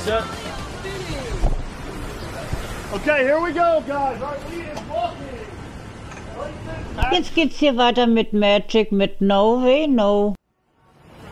set. Okay, here we go, guys. Our lead is walking. Jetzt geht's hier weiter mit Magic, mit No Way No.